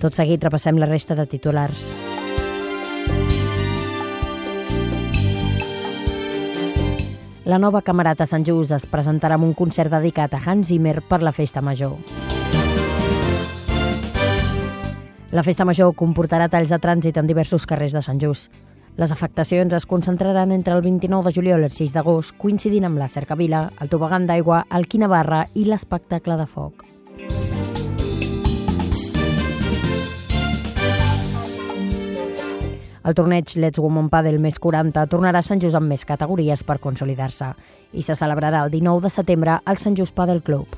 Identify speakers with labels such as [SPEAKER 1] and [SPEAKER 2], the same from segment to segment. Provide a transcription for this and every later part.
[SPEAKER 1] Tot seguit repassem la resta de titulars. La nova Camerata Sant Just es presentarà amb un concert dedicat a Hans Zimmer per la Festa Major. La Festa Major comportarà talls de trànsit en diversos carrers de Sant Just. Les afectacions es concentraran entre el 29 de juliol i el 6 d'agost, coincidint amb la cercavila, el tobogan d'aigua, el quinabarra i l'espectacle de foc. El torneig Let's Women Padel més 40 tornarà a Sant Just amb més categories per consolidar-se i se celebrarà el 19 de setembre al Sant Just Padel Club.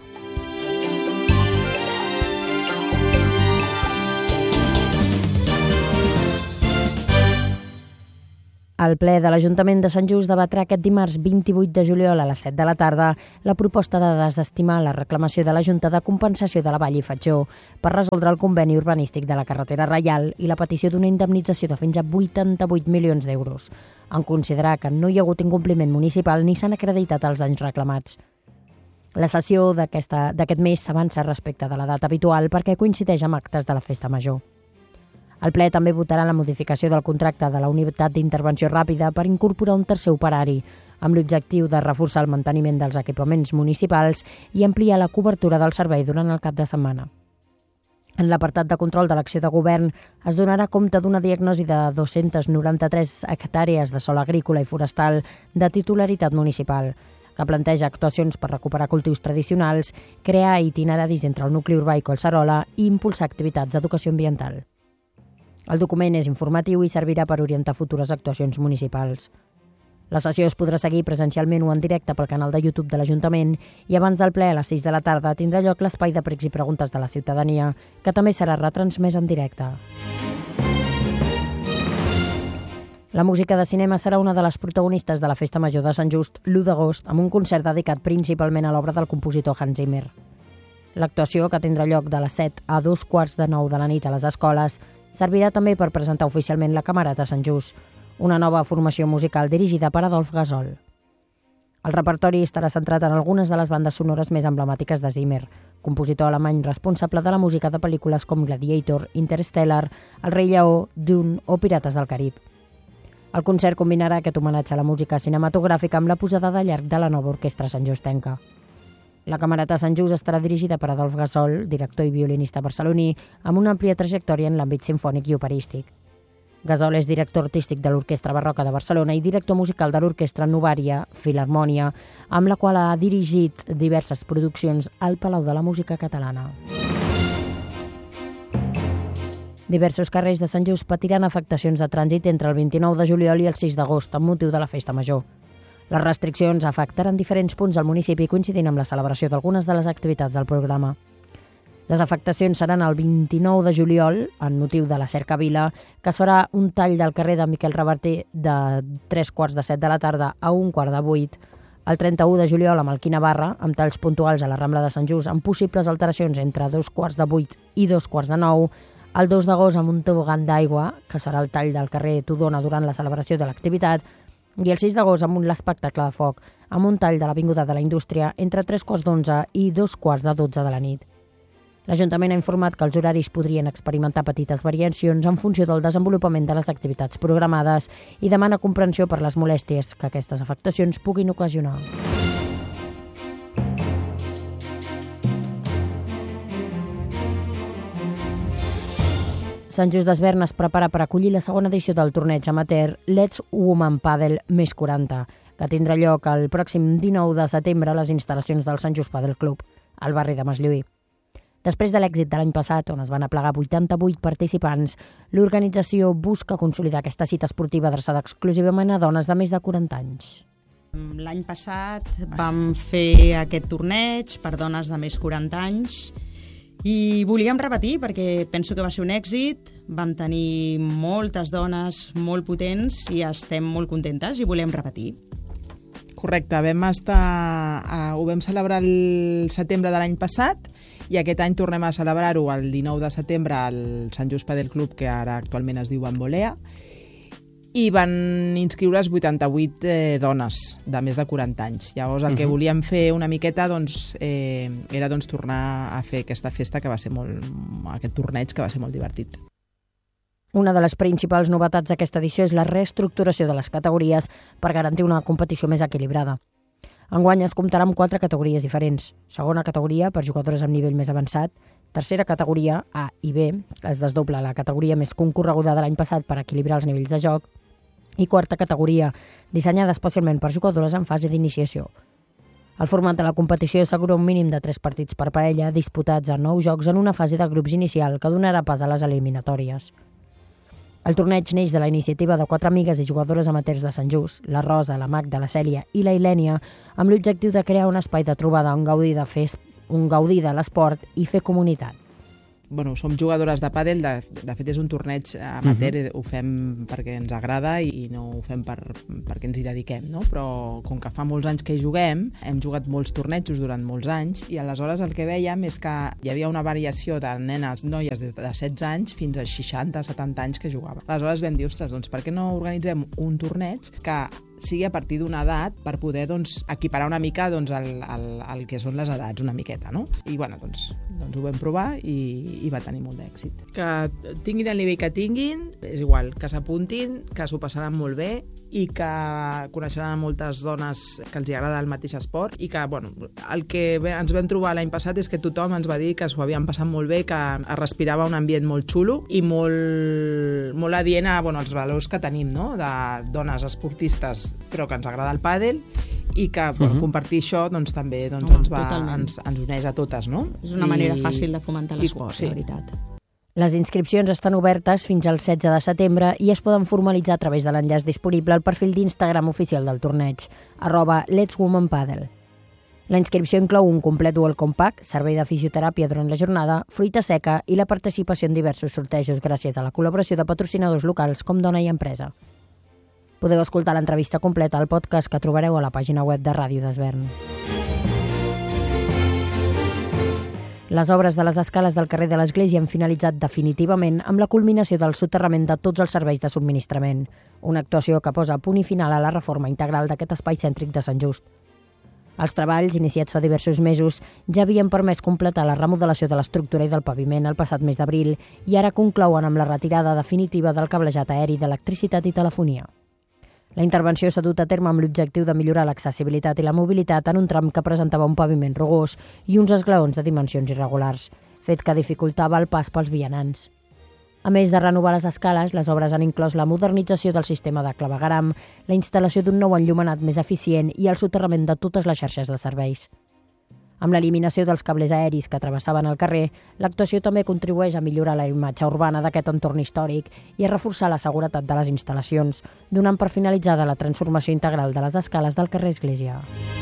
[SPEAKER 1] El ple de l'Ajuntament de Sant Just debatrà aquest dimarts 28 de juliol a les 7 de la tarda la proposta de desestimar la reclamació de la Junta de Compensació de la Vall i Fatjó per resoldre el conveni urbanístic de la carretera Reial i la petició d'una indemnització de fins a 88 milions d'euros, en considerar que no hi ha hagut incompliment municipal ni s'han acreditat els danys reclamats. La sessió d'aquest mes s'avança respecte de la data habitual perquè coincideix amb actes de la Festa Major. El ple també votarà la modificació del contracte de la Unitat d'Intervenció Ràpida per incorporar un tercer operari, amb l'objectiu de reforçar el manteniment dels equipaments municipals i ampliar la cobertura del servei durant el cap de setmana. En l'apartat de control de l'acció de govern es donarà compte d'una diagnosi de 293 hectàrees de sòl agrícola i forestal de titularitat municipal, que planteja actuacions per recuperar cultius tradicionals, crear itineraris entre el nucli urbà i Collserola i impulsar activitats d'educació ambiental. El document és informatiu i servirà per orientar futures actuacions municipals. La sessió es podrà seguir presencialment o en directe pel canal de YouTube de l'Ajuntament i abans del ple a les 6 de la tarda tindrà lloc l'espai de pregs i preguntes de la ciutadania, que també serà retransmès en directe. La música de cinema serà una de les protagonistes de la Festa Major de Sant Just l'1 d'agost amb un concert dedicat principalment a l'obra del compositor Hans Zimmer. L'actuació, que tindrà lloc de les 7 a 8:45 de la nit a les escoles, servirà també per presentar oficialment la Camerata Sant Just, una nova formació musical dirigida per Adolf Gasol. El repertori estarà centrat en algunes de les bandes sonores més emblemàtiques de Zimmer, compositor alemany responsable de la música de pel·lícules com Gladiator, Interstellar, El rei lleó, Dune o Pirates del Carib. El concert combinarà aquest homenatge a la música cinematogràfica amb la posada de llarg de la nova orquestra santjustenca. La Camerata Sant Just estarà dirigida per Adolf Gasol, director i violinista barceloní, amb una àmplia trajectòria en l'àmbit simfònic i operístic. Gasol és director artístic de l'Orquestra Barroca de Barcelona i director musical de l'Orquestra Novària Filharmònia, amb la qual ha dirigit diverses produccions al Palau de la Música Catalana. Diversos carrers de Sant Just patiran afectacions de trànsit entre el 29 de juliol i el 6 d'agost amb motiu de la Festa Major. Les restriccions afectaran diferents punts del municipi coincidint amb la celebració d'algunes de les activitats del programa. Les afectacions seran el 29 de juliol, en motiu de la cercavila, que es farà un tall del carrer de Miquel Reverter de 3:45 de la tarda a 7:15, el 31 de juliol amb el Quinabarra, amb talls puntuals a la Rambla de Sant Just, amb possibles alteracions entre 7:15 i 9:15, el 2 d'agost amb un tobogan d'aigua, que serà el tall del carrer Tudona durant la celebració de l'activitat, i el 6 d'agost amb l'espectacle de foc, amb un tall de l'Avinguda de la Indústria entre 3:15 i 2:15 de la nit. L'Ajuntament ha informat que els horaris podrien experimentar petites variacions en funció del desenvolupament de les activitats programades i demana comprensió per les molèsties que aquestes afectacions puguin ocasionar. Sant Just Desvern es prepara per acollir la segona edició del torneig amateur Let's Women Padel més 40, que tindrà lloc el pròxim 19 de setembre a les instal·lacions del Sant Just Padel Club, al barri de Maslluí. Després de l'èxit de l'any passat, on es van aplegar 88 participants, l'organització busca consolidar aquesta cita esportiva adreçada exclusivament a dones de més de 40 anys.
[SPEAKER 2] L'any passat vam fer aquest torneig per dones de més 40 anys i volíem repetir perquè penso que va ser un èxit. Vam tenir moltes dones molt potents i estem molt contentes i volem repetir.
[SPEAKER 3] Correcte, ho vam celebrar el setembre de l'any passat i aquest any tornem a celebrar-ho el 19 de setembre al Sant Just Padel Club, que ara actualment es diu Bambolea. i van inscriure's 88 dones de més de 40 anys. Llavors el que volíem fer una miqueta era tornar a fer aquesta festa que va ser aquest torneig que va ser molt divertit.
[SPEAKER 1] Una de les principals novetats d'aquesta edició és la reestructuració de les categories per garantir una competició més equilibrada. Enguany es comptarà amb 4 categories diferents. Segona categoria per jugadores amb nivell més avançat, tercera categoria A i B, es desdobla la categoria més concorreguda de l'any passat per equilibrar els nivells de joc, i quarta categoria, dissenyada especialment per jugadores en fase d'iniciació. El format de la competició assegura un mínim de 3 partits per parella disputats a 9 jocs en una fase de grups inicial que donarà pas a les eliminatòries. El torneig neix de la iniciativa de 4 amigues i jugadores amateurs de Sant Just, la Rosa, la Magda, la Cèlia i la Ilènia, amb l'objectiu de crear un espai de trobada on gaudir de l'esport i fer comunitat.
[SPEAKER 3] Som jugadores de pàdel, de fet és un torneig amateur, ho fem perquè ens agrada i no ho fem perquè ens hi dediquem, no? Però com que fa molts anys que hi juguem, hem jugat molts tornejos durant molts anys i aleshores el que vèiem és que hi havia una variació de nenes, noies des de 16 anys fins a 60-70 anys que jugaven. Aleshores vam dir, ostres, doncs per què no organitzem un torneig que sigui a partir d'una edat per poder equiparar una mica el que són les edats una miqueta, no? I ho vam provar i va tenir molt d'èxit. Que tinguin el nivell que tinguin, és igual, que s'apuntin, que s'ho passaran molt bé i que coneixeran moltes dones que els agrada el mateix esport i que, el que ens vam trobar l'any passat és que tothom ens va dir que s'ho havien passat molt bé, que es respirava un ambient molt xulo i molt adient als valors que tenim, no? De dones esportistes però que ens agrada el pàdel i que compartir això també ens uneix a totes, no?
[SPEAKER 2] És una manera fàcil de fomentar l'esport, la veritat.
[SPEAKER 1] Les inscripcions estan obertes fins al 16 de setembre i es poden formalitzar a través de l'enllaç disponible al perfil d'Instagram oficial del torneig, @letswomenpadel. La inscripció inclou un complet welcome pack, servei de fisioteràpia durant la jornada, fruita seca i la participació en diversos sortejos gràcies a la col·laboració de patrocinadors locals com Dona i Empresa. Podeu escoltar l'entrevista completa al podcast que trobareu a la pàgina web de Ràdio d'Esvern. Les obres de les escales del carrer de l'Església han finalitzat definitivament amb la culminació del soterrament de tots els serveis de subministrament, una actuació que posa punt i final a la reforma integral d'aquest espai cèntric de Sant Just. Els treballs, iniciats fa diversos mesos, ja havien permès completar la remodelació de l'estructura i del paviment el passat mes d'abril i ara conclouen amb la retirada definitiva del cablejat aeri d'electricitat i telefonia. La intervenció s'ha dut a terme amb l'objectiu de millorar l'accessibilitat i la mobilitat en un tram que presentava un paviment rugós i uns esglaons de dimensions irregulars, fet que dificultava el pas pels vianants. A més de renovar les escales, les obres han inclòs la modernització del sistema de clavegueram, la instal·lació d'un nou enllumenat més eficient i el soterrament de totes les xarxes de serveis. Amb l'eliminació dels cables aeris que travessaven el carrer, l'actuació també contribueix a millorar la imatge urbana d'aquest entorn històric i a reforçar la seguretat de les instal·lacions, donant per finalitzada la transformació integral de les escales del carrer Església.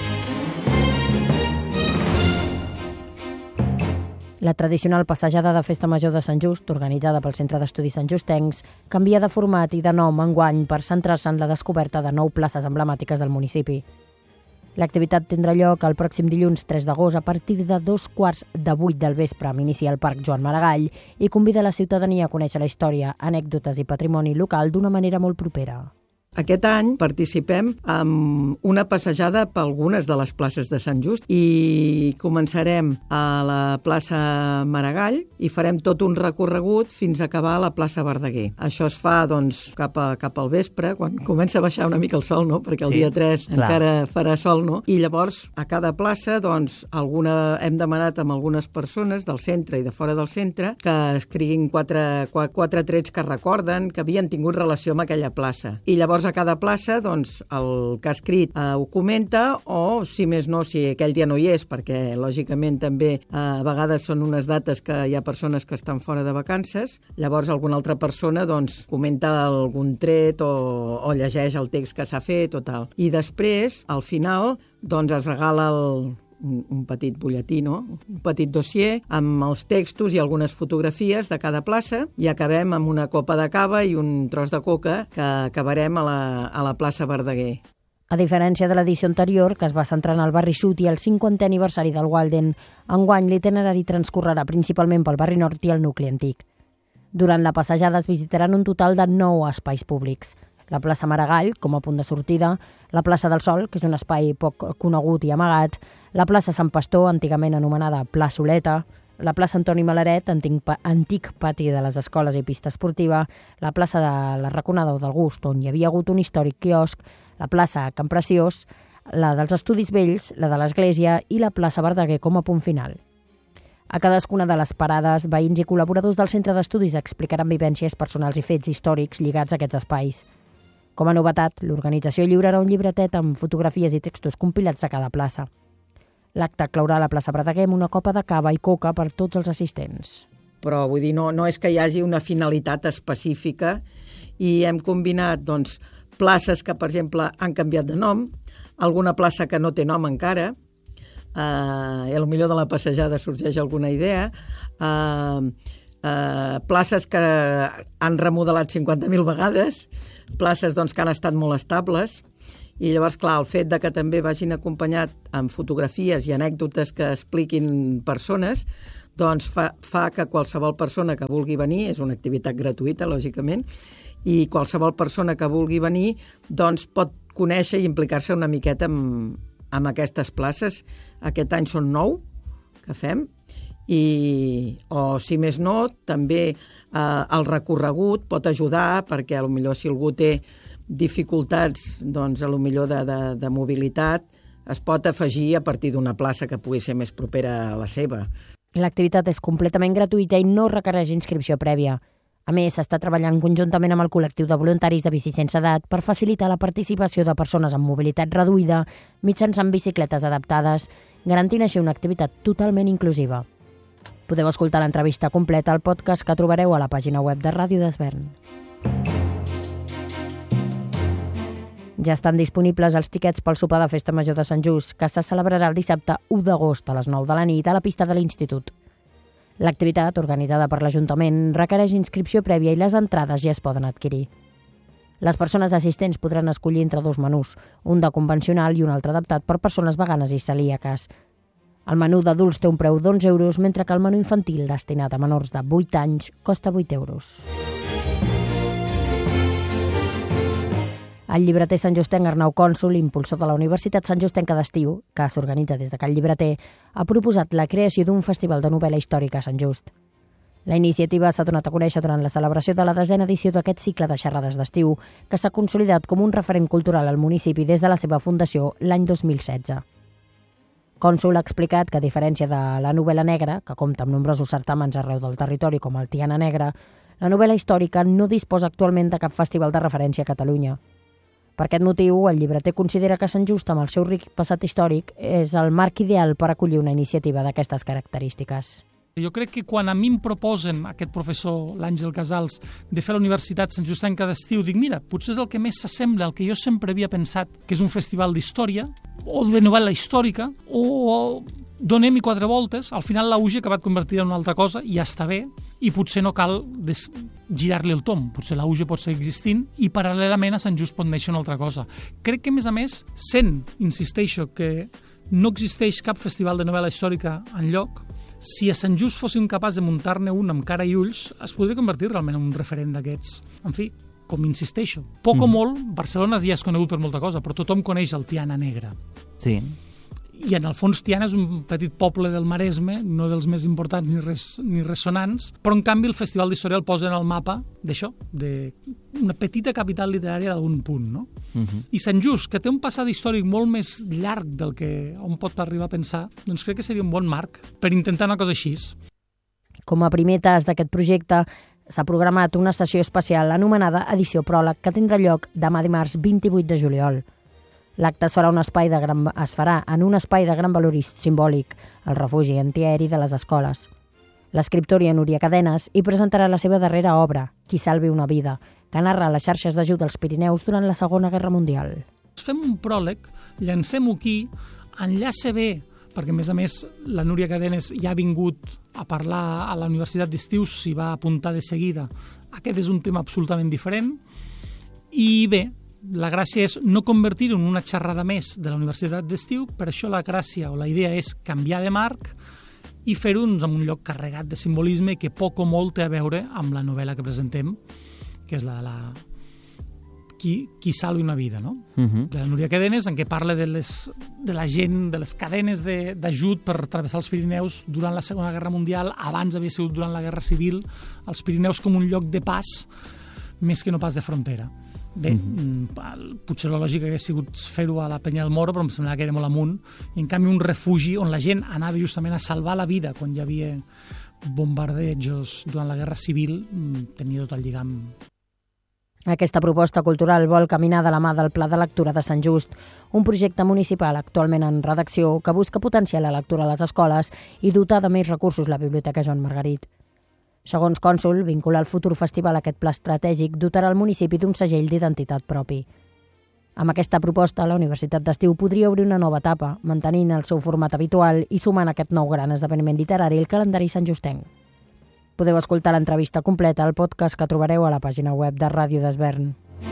[SPEAKER 1] La tradicional passejada de Festa Major de Sant Just, organitzada pel Centre d'Estudis Sant Justencs, canvia de format i de nom enguany per centrar-se en la descoberta de 9 places emblemàtiques del municipi. L'activitat tindrà lloc el pròxim dilluns 3 d'agost a partir de 7:15 del vespre amb inici al Parc Joan Maragall i convida la ciutadania a conèixer la història, anècdotes i patrimoni local d'una manera molt propera.
[SPEAKER 4] Aquest any participem amb una passejada per algunes de les places de Sant Just i començarem a la plaça Maragall i farem tot un recorregut fins a acabar a la plaça Verdaguer. Això es fa cap al vespre, quan comença a baixar una mica el sol, no? Perquè el dia 3 encara farà sol, no? I llavors a cada plaça hem demanat amb algunes persones del centre i de fora del centre que escriguin quatre trets que recorden que havien tingut relació amb aquella plaça. I llavors a cada plaça, el que ha escrit ho comenta o, si més no, si aquell dia no hi és, perquè lògicament també a vegades són unes dates que hi ha persones que estan fora de vacances, llavors alguna altra persona comenta algun tret o llegeix el text que s'ha fet o tal. I després, al final, es regala un petit butlletí, no? Un petit dossier amb els textos i algunes fotografies de cada plaça i acabem amb una copa de cava i un tros de coca que acabarem a la plaça Verdaguer.
[SPEAKER 1] A diferència de l'edició anterior, que es va centrar en el barri sud i el 50è aniversari del Walden, enguany l'itinerari transcorrerà principalment pel barri nord i el nucli antic. Durant la passejada es visitaran un total de 9 espais públics. la plaça Maragall, com a punt de sortida, la plaça del Sol, que és un espai poc conegut i amagat, la plaça Sant Pastor, antigament anomenada Plaçoleta, la plaça Antoni Malaret, antic pati de les escoles i pista esportiva, la plaça de la Raconada o del Gust, on hi havia hagut un històric quiosc, la plaça Camp Preciós, la dels Estudis Vells, la de l'Església i la plaça Verdaguer com a punt final. A cadascuna de les parades, veïns i col·laboradors del centre d'estudis explicaran vivències personals i fets històrics lligats a aquests espais. Com a novetat, l'organització lliurarà un llibretet amb fotografies i textos compilats de cada plaça. L'acte claurà a la plaça Verdaguer amb una copa de cava i coca per tots els assistents.
[SPEAKER 4] Però vull dir, no és que hi hagi una finalitat específica i hem combinat places que, per exemple, han canviat de nom, alguna plaça que no té nom encara, i potser de la passejada sorgeix alguna idea, places que han remodelat 50.000 vegades, places que han estat molt estables, i llavors, clar, el fet de que també vagin acompanyat amb fotografies i anècdotes que expliquin persones, doncs fa que qualsevol persona que vulgui venir, és una activitat gratuïta, lògicament, i qualsevol persona que vulgui venir doncs pot conèixer i implicar-se una miqueta amb aquestes places. Aquest any són 9 que fem, o si més no, també el recorregut pot ajudar perquè potser si algú té dificultats potser de mobilitat es pot afegir a partir d'una plaça que pugui ser més propera a la seva.
[SPEAKER 1] L'activitat és completament gratuïta i no requereix inscripció prèvia. A més, s'està treballant conjuntament amb el col·lectiu de voluntaris de bici sense edat per facilitar la participació de persones amb mobilitat reduïda mitjançant bicicletes adaptades, garantint així una activitat totalment inclusiva. Podeu escoltar l'entrevista completa al podcast que trobareu a la pàgina web de Ràdio d'Esvern. Ja estan disponibles els tiquets pel sopar de Festa Major de Sant Just, que se celebrarà el dissabte 1 d'agost a les 9 de la nit a la pista de l'Institut. L'activitat, organitzada per l'Ajuntament, requereix inscripció prèvia i les entrades ja es poden adquirir. Les persones assistents podran escollir entre 2 menús, un de convencional i un altre adaptat per persones veganes i celíaques. El menú d'adults té un preu d'11 euros, mentre que el menú infantil, destinat a menors de 8 anys, costa 8 euros. El llibreter santjustenc Arnau Cònsul, impulsor de la Universitat Santjustenca d'Estiu, que s'organitza des de Cal Llibreter, ha proposat la creació d'un festival de novel·la històrica a Sant Just. La iniciativa s'ha donat a conèixer durant la celebració de la 10a edició d'aquest cicle de xerrades d'estiu, que s'ha consolidat com un referent cultural al municipi des de la seva fundació l'any 2016. Cònsul ha explicat que, a diferència de la novel·la negra, que compta amb nombrosos certàmens arreu del territori com el Tiana Negra, la novel·la històrica no disposa actualment de cap festival de referència a Catalunya. Per aquest motiu, el llibreter considera que Sant Just, amb el seu ric passat històric, és el marc ideal per acollir una iniciativa d'aquestes característiques.
[SPEAKER 5] Jo crec que quan a mi em proposen aquest professor, l'Àngel Casals, de fer a la Universitat Santjustenca d'Estiu, dic, mira, potser és el que més s'assembla al que jo sempre havia pensat, que és un festival d'història, o de novel·la històrica, o donem-hi 4 voltes, al final la UGE ha acabat convertida en una altra cosa, i ja està bé, i potser no cal girar-li el tom. Potser la UGE pot seguir existint i paral·lelament a Sant Just pot néixer una altra cosa. Crec que, a més, insisteixo, que no existeix cap festival de novel·la històrica enlloc, si a Sant Just fóssim capaços de muntar-ne un amb cara i ulls, es podria convertir realment en un referent d'aquests. En fi, com insisteixo, poc o molt, Barcelona ja és conegut per molta cosa, però tothom coneix el Tiana Negra.
[SPEAKER 6] Sí.
[SPEAKER 5] I en el fons Tiana és un petit poble del Maresme, no dels més importants ni ressonants, però en canvi el Festival d'Història el posa en el mapa d'això, d'una petita capital literària d'algun punt, no? I Sant Just, que té un passat històric molt més llarg del que hom pot arribar a pensar, doncs crec que seria un bon marc per intentar una cosa així.
[SPEAKER 1] Com a primer tas d'aquest projecte, s'ha programat una sessió especial anomenada Edició Pròleg, que tindrà lloc demà dimarts 28 de juliol. L'acte es farà en un espai de gran valor simbòlic, el refugi antiaeri de les escoles. L'escriptora Núria Cadenes hi presentarà la seva darrera obra, Qui salvi una vida, que narra les xarxes d'ajut als Pirineus durant la Segona Guerra Mundial.
[SPEAKER 5] Fem un pròleg, llancem-ho aquí, enllaça bé, perquè a més la Núria Cadenes ja ha vingut a parlar a la Universitat d'Estiu, s'hi va apuntar de seguida. Aquest és un tema absolutament diferent i bé, la gràcia és no convertir-ho en una xerrada més de la Universitat d'Estiu, per això la gràcia o la idea és canviar de marc i fer-ho en un lloc carregat de simbolisme que poc o molt té a veure amb la novel·la que presentem, que és la de qui salvi una vida, no? De la Núria Cadenes, en què parla de la gent, de les cadenes d'ajut per travessar els Pirineus durant la Segona Guerra Mundial, abans havia sigut durant la Guerra Civil, els Pirineus com un lloc de pas, més que no pas de frontera. Bé, potser la lògica hagués sigut fer-ho a la Penya del Moro, però em semblava que era molt amunt, i en canvi un refugi on la gent anava justament a salvar la vida quan hi havia bombardejos durant la Guerra Civil, tenia tot el lligam.
[SPEAKER 1] Aquesta proposta cultural vol caminar de la mà del Pla de Lectura de Sant Just, un projecte municipal actualment en redacció que busca potenciar la lectura a les escoles i dotar de més recursos la Biblioteca Joan Margarit. Segons Cònsol, vincular el futur festival a aquest pla estratègic dotarà el municipi d'un segell d'identitat propi. Amb aquesta proposta, la Universitat d'Estiu podria obrir una nova etapa, mantenint el seu format habitual i sumant aquest nou gran esdeveniment literari al calendari santjustenc. Podeu escoltar l'entrevista completa al podcast que trobareu a la pàgina web de Ràdio d'Esvern.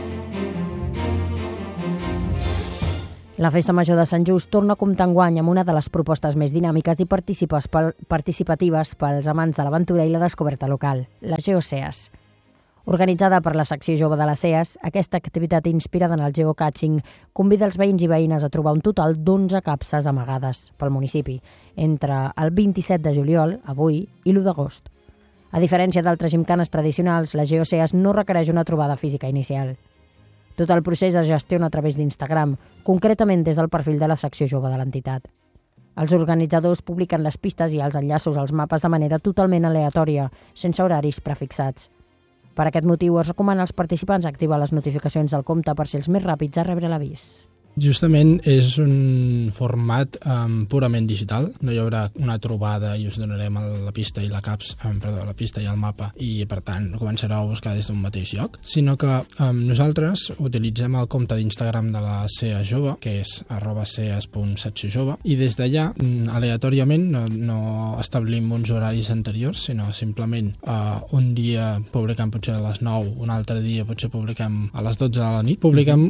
[SPEAKER 1] La Festa Major de Sant Just torna a comptar enguany amb una de les propostes més dinàmiques i participatives pels amants de l'aventura i la descoberta local, la Geoceas. Organitzada per la secció jove de la CEAS, aquesta activitat inspirada en el geocaching convida els veïns i veïnes a trobar un total d'11 capses amagades pel municipi, entre el 27 de juliol, avui, i l'1 d'agost. A diferència d'altres gimcanes tradicionals, la Geoceas no requereix una trobada física inicial. Tot el procés es gestiona a través d'Instagram, concretament des del perfil de la secció jove de l'entitat. Els organitzadors publiquen les pistes i els enllaços als mapes de manera totalment aleatòria, sense horaris prefixats. Per aquest motiu es recomana als participants activar les notificacions del compte per ser els més ràpids a rebre l'avís.
[SPEAKER 6] Justament és un format purament digital, no hi haurà una trobada i us donarem la pista i la pista i el mapa i per tant començareu a buscar des d'un mateix lloc, sinó que nosaltres utilitzem el compte d'Instagram de la CEA Jove, que és @ceas.secciojove, i des d'allà aleatòriament no establim uns horaris anteriors, sinó simplement un dia publiquem potser a les 9, un altre dia potser publiquem a les 12 de la nit, publiquem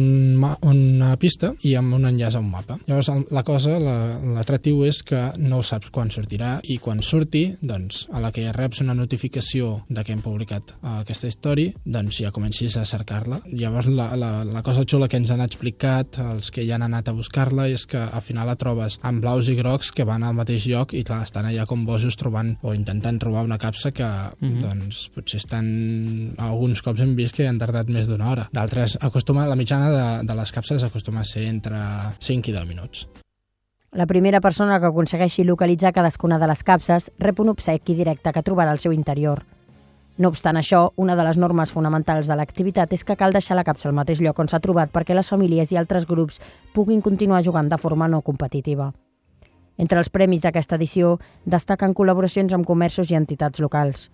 [SPEAKER 6] una pista i amb un enllaç a un mapa. Llavors la cosa, l'atractiu és que no saps quan sortirà i quan surti, doncs a la que reps una notificació de que hem publicat aquesta història, doncs ja comencis a cercar-la. Llavors la cosa xula que ens han explicat els que ja han anat a buscar-la és que al final la trobes amb blaus i grocs que van al mateix lloc i clar, estan allà com bojos trobant o intentant trobar una capsa que doncs potser alguns cops hem vist que han tardat més d'una hora. D'altres, la mitjana de les capses acostuma a ser entre 5 i 10 minuts.
[SPEAKER 1] La primera persona que aconsegueixi localitzar cadascuna de les capses rep un obsequi directe que trobarà al seu interior. No obstant això, una de les normes fonamentals de l'activitat és que cal deixar la capsa al mateix lloc on s'ha trobat perquè les famílies i altres grups puguin continuar jugant de forma no competitiva. Entre els premis d'aquesta edició destaquen col·laboracions amb comerços i entitats locals.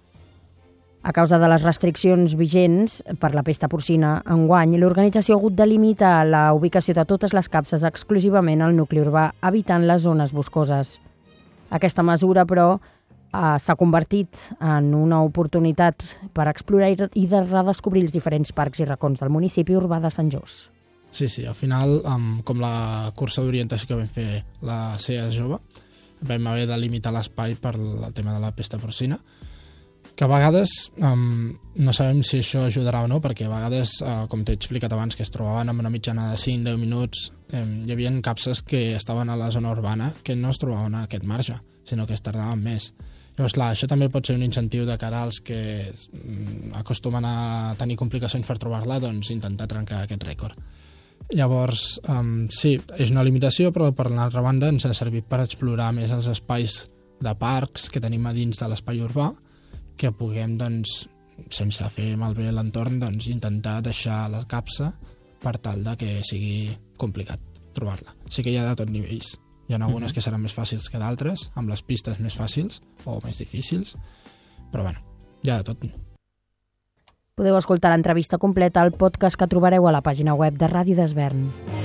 [SPEAKER 1] A causa de les restriccions vigents per la pesta porcina, enguany l'organització ha hagut de limitar la ubicació de totes les capses exclusivament al nucli urbà, evitant les zones boscoses. Aquesta mesura, però, s'ha convertit en una oportunitat per explorar i de redescobrir els diferents parcs i racons del municipi urbà de Sant Just.
[SPEAKER 6] Sí, al final, com la cursa d'orientació que vam fer la CEA Jove, vam haver de limitar l'espai per el tema de la pesta porcina, que a vegades no sabem si això ajudarà o no, perquè a vegades, com t'he explicat abans, que es trobaven amb una mitjana de 5-10 minuts, hi havia capses que estaven a la zona urbana que no es trobaven a aquest marge, sinó que es tardaven més. Llavors, clar, això també pot ser un incentiu de cara als que acostumen a tenir complicacions per trobar-la, doncs intentar trencar aquest rècord. Llavors, sí, és una limitació, però per l'altra banda ens ha servit per explorar més els espais de parcs que tenim a dins de l'espai urbà, que puguem, doncs, sense fer malbé l'entorn, doncs, intentar deixar la capsa per tal de que sigui complicat trobar-la. Sí que hi ha de tot nivells. Hi ha algunes que seran més fàcils que d'altres, amb les pistes més fàcils o més difícils, però bueno, hi ha de tot.
[SPEAKER 1] Podeu escoltar l'entrevista completa al podcast que trobareu a la pàgina web de Ràdio d'Esvern.